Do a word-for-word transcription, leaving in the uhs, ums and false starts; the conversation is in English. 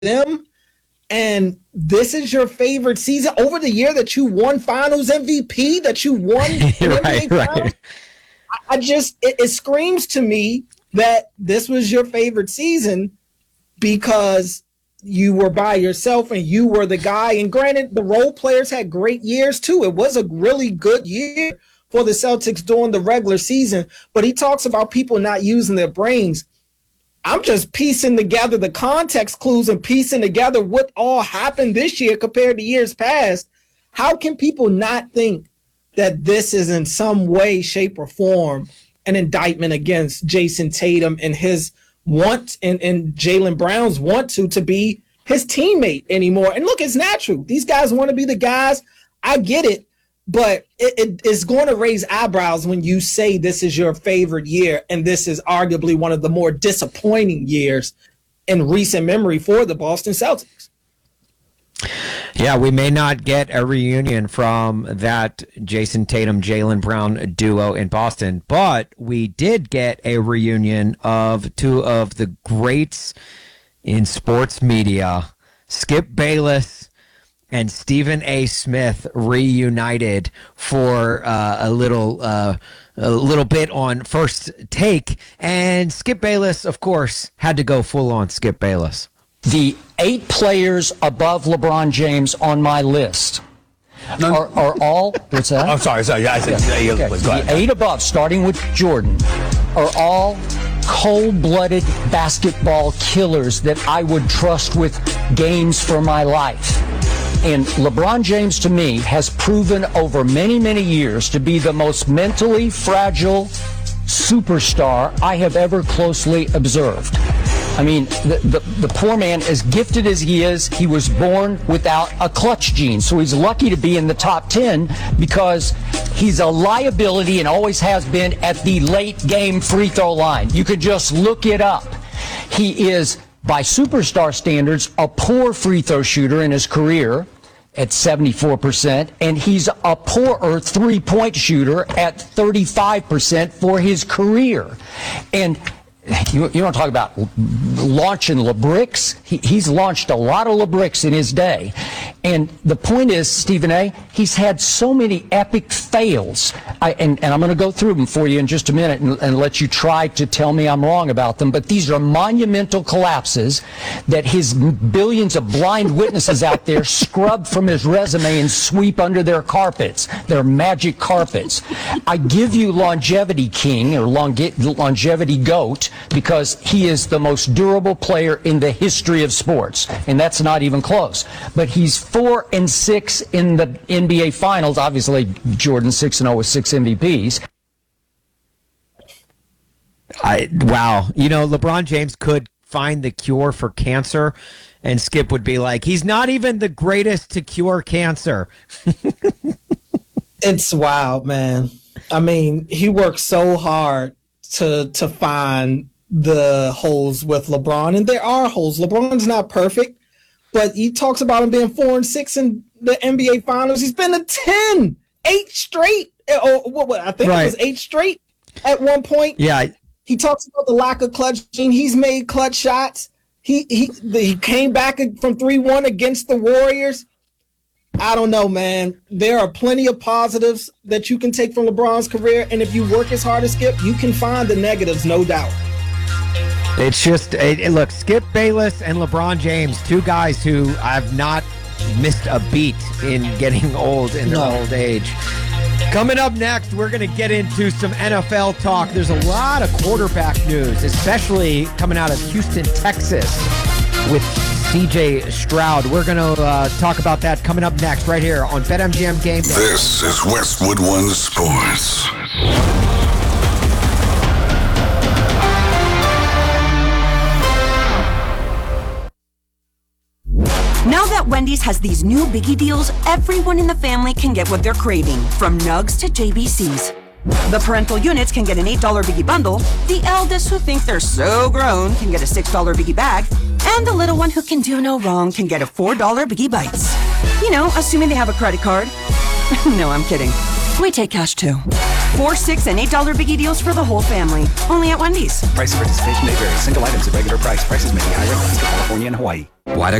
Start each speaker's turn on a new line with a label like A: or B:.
A: them, and this is your favorite season over the year that you won Finals M V P, that you won
B: right, right.
A: I just it, it screams to me that this was your favorite season because you were by yourself and you were the guy. And granted, the role players had great years too. It was a really good year for the Celtics during the regular season. But he talks about people not using their brains. I'm just piecing together the context clues and piecing together what all happened this year compared to years past. How can people not think that this is in some way, shape, or form an indictment against Jason Tatum and his want and, and Jaylen Brown's want to to be his teammate anymore? And look, it's natural. These guys want to be the guys. I get it. But it, it, it's going to raise eyebrows when you say this is your favorite year, and this is arguably one of the more disappointing years in recent memory for the Boston Celtics.
B: Yeah, we may not get a reunion from that Jason Tatum, Jaylen Brown duo in Boston, but we did get a reunion of two of the greats in sports media, Skip Bayless and Stephen A. Smith, reunited for uh, a little uh, a little bit on First Take. And Skip Bayless, of course, had to go full on Skip Bayless.
C: The eight players above LeBron James on my list are, are all, what's that?
D: I'm sorry, sorry. Yeah, I said,
C: yeah.
D: yeah,
C: Okay.
D: go
C: The
D: ahead.
C: eight above, starting with Jordan, are all cold-blooded basketball killers that I would trust with games for my life. And LeBron James, to me, has proven over many, many years to be the most mentally fragile superstar I have ever closely observed. I mean, the, the, the poor man, as gifted as he is, he was born without a clutch gene. So he's lucky to be in the top ten because he's a liability and always has been at the late game free throw line. You could just look it up. He is, by superstar standards, a poor free throw shooter in his career at seventy-four percent, and he's a poorer three-point shooter at thirty-five percent for his career. And you, you don't talk about launching LeBricks. He, he's launched a lot of LeBricks in his day. And the point is, Stephen A., he's had so many epic fails. I, and, and I'm going to go through them for you in just a minute and, and let you try to tell me I'm wrong about them. But these are monumental collapses that his billions of blind witnesses out there scrub from his resume and sweep under their carpets, their magic carpets. I give you Longevity King or longe- Longevity Goat because he is the most durable player in the history of sports. And that's not even close. But he's four and six in the N B A Finals. Obviously, Jordan six and zero with six M V Ps.
B: I wow, you know, LeBron James could find the cure for cancer, and Skip would be like, he's not even the greatest to cure cancer.
A: It's wild, man. I mean, he worked so hard to to find the holes with LeBron, and there are holes. LeBron's not perfect. But he talks about him being four and six in the N B A Finals. He's been to ten, eight straight. Or what? what I think right. It was eight straight at one point.
B: Yeah.
A: He talks about the lack of clutch gene. He's made clutch shots. He he he came back from three one against the Warriors. I don't know, man. There are plenty of positives that you can take from LeBron's career, and if you work as hard as Skip, you can find the negatives, no doubt.
B: It's just, it, look, Skip Bayless and LeBron James, two guys who have not missed a beat in getting old in their no. old age. Coming up next, we're going to get into some N F L talk. There's a lot of quarterback news, especially coming out of Houston, Texas, with C J Stroud. We're going to uh, talk about that coming up next right here on BetMGM Game Day.
E: This is Westwood One Sports.
F: Now that Wendy's has these new Biggie deals, everyone in the family can get what they're craving, from nugs to J B Cs. The parental units can get an eight dollar Biggie bundle, the eldest who think they're so grown can get a six dollar Biggie bag, and the little one who can do no wrong can get a four dollar Biggie Bites. You know, assuming they have a credit card. No, I'm kidding. We take cash too. Four, six, and eight dollar Biggie deals for the whole family. Only at Wendy's.
G: Price of participation may vary. Single items at regular price. Prices may be higher in Alaska, California, and Hawaii.
D: Why